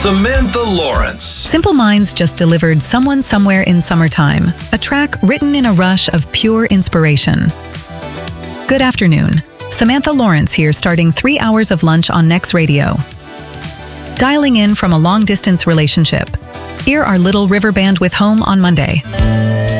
Samantha Lawrence. Simple Minds just delivered Someone Somewhere in Summertime, a track written in a rush of pure inspiration. Good afternoon. Samantha Lawrence here, starting 3 hours of lunch on Next Radio. Dialing in from a long-distance relationship. Here are Little River Band with Home on Monday.